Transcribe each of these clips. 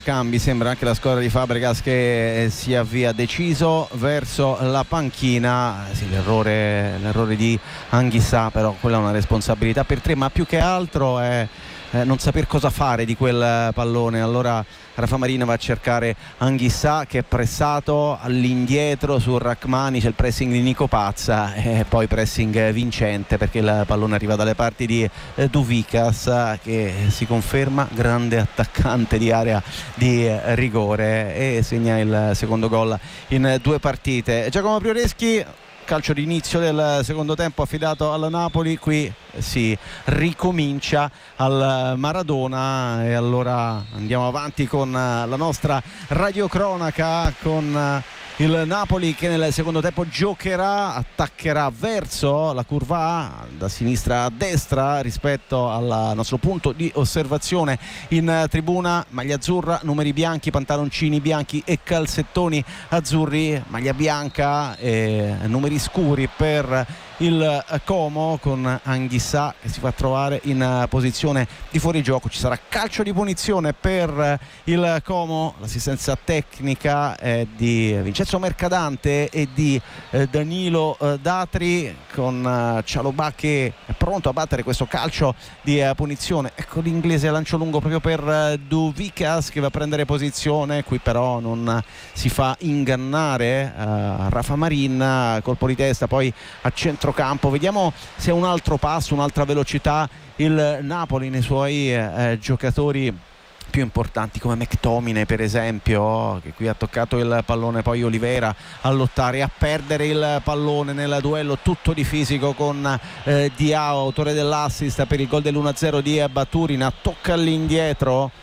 Cambi, sembra anche la squadra di Fabregas che si avvia deciso verso la panchina. Sì, l'errore di Anguissa, però quella è una responsabilità per tre, ma più che altro è non saper cosa fare di quel pallone. Allora Rafa Marin va a cercare Anguissa che è pressato all'indietro su Rachmani, c'è il pressing di Nico Pazza e poi pressing vincente perché il pallone arriva dalle parti di Douvikas, che si conferma grande attaccante di area di rigore e segna il secondo gol in 2 partite. Giacomo Prioreschi, calcio di inizio del secondo tempo affidato alla Napoli, qui si ricomincia al Maradona e allora andiamo avanti con la nostra radiocronaca con il Napoli che nel secondo tempo giocherà, attaccherà verso la curva A da sinistra a destra rispetto al nostro punto di osservazione in tribuna. Maglia azzurra, numeri bianchi, pantaloncini bianchi e calzettoni azzurri, maglia bianca e numeri scuri per il Como, con Anguissa che si fa trovare in posizione di fuorigioco. Ci sarà calcio di punizione per il Como, l'assistenza tecnica è di Vincenzo Mercadante e di Danilo Datri, con Cialobà che è pronto a battere questo calcio di punizione. Ecco l'inglese a lancio lungo proprio per Douvikas che va a prendere posizione, qui però non si fa ingannare Rafa Marin, colpo di testa poi a centrocampo. Vediamo se ha un altro passo, un'altra velocità il Napoli nei suoi giocatori più importanti come McTominay per esempio, che qui ha toccato il pallone, poi Olivera a lottare, a perdere il pallone nel duello tutto di fisico con Diao, autore dell'assist per il gol dell'1-0 di Baturina. Tocca all'indietro,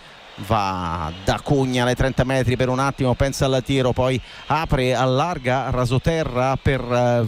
va da Cugna alle 30 metri per un attimo, pensa al tiro, poi apre, allarga rasoterra per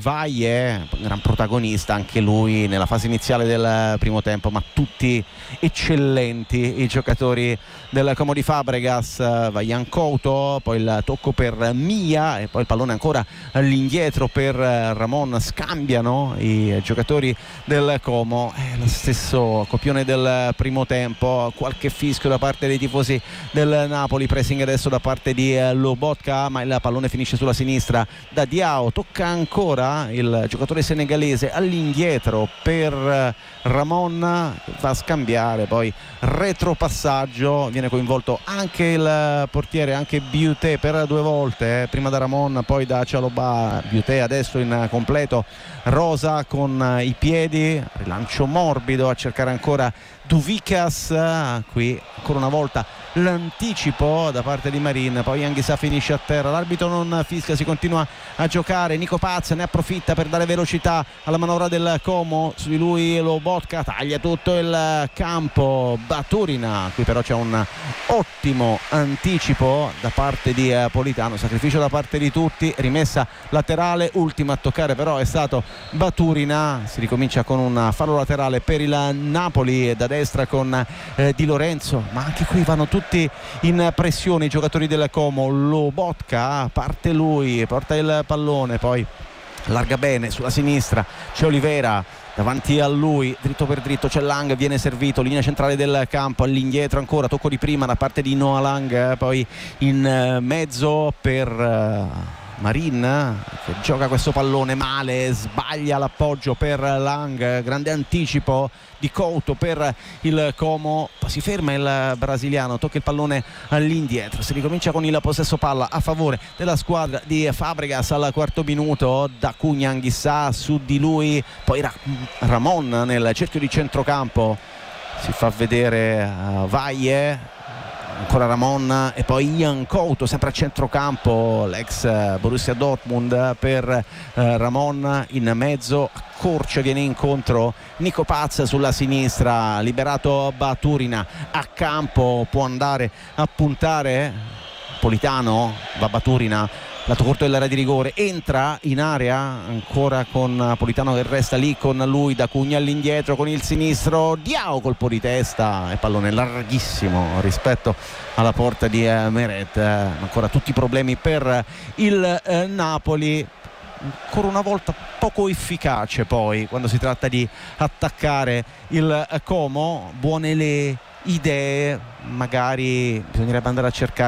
Vaie, gran protagonista anche lui nella fase iniziale del primo tempo, ma tutti eccellenti i giocatori del Como di Fabregas. Vajan Couto, poi il tocco per Mia e poi il pallone ancora all'indietro per Ramon. Scambiano i giocatori del Como, lo stesso copione del primo tempo, qualche fischio da parte dei tifosi del Napoli. Pressing adesso da parte di Lobotka, ma il pallone finisce sulla sinistra da Diao. Tocca ancora il giocatore senegalese all'indietro per Ramon, va a scambiare, poi retropassaggio, viene coinvolto anche il portiere, anche Biuté per 2 volte, prima da Ramon poi da Cialobà. Biuté adesso in completo rosa con i piedi, rilancio morbido a cercare ancora Douvikas, qui ancora una volta l'anticipo da parte di Marin, poi Anguissa finisce a terra, l'arbitro non fischia, si continua a giocare. Nico Paz ne approfitta per dare velocità alla manovra del Como, su di lui Lobotka taglia tutto il campo, Baturina, qui però c'è un ottimo anticipo da parte di Politano, sacrificio da parte di tutti, rimessa laterale, ultima a toccare però è stato Baturina. Si ricomincia con un fallo laterale per il Napoli da destra con Di Lorenzo, ma anche qui vanno tutti in pressione i giocatori del Como. Lobotka parte lui, porta il pallone, poi larga bene sulla sinistra, c'è Olivera davanti a lui, dritto per dritto c'è Lang, viene servito, linea centrale del campo, all'indietro ancora, tocco di prima da parte di Noah Lang, poi in mezzo per Marin che gioca questo pallone male, sbaglia l'appoggio per Lang, grande anticipo di Couto per il Como, si ferma il brasiliano, tocca il pallone all'indietro, si ricomincia con il possesso palla a favore della squadra di Fabregas al 4° minuto. Da Cugna Anguissa, su di lui poi Ramon nel cerchio di centrocampo, si fa vedere Vaie, ancora Ramon e poi Ian Couto sempre a centrocampo, l'ex Borussia Dortmund per Ramon in mezzo, accorcia, viene incontro Nico Paz sulla sinistra, liberato Baturina a campo, può andare a puntare Politano, va Baturina, lato corto dell'area di rigore, entra in area ancora con Politano che resta lì con lui, da Cugna all'indietro con il sinistro, Diao colpo di testa e pallone larghissimo rispetto alla porta di Meret. Ancora tutti i problemi per il Napoli, ancora una volta poco efficace poi quando si tratta di attaccare il Como. Buone le idee, magari bisognerebbe andare a cercare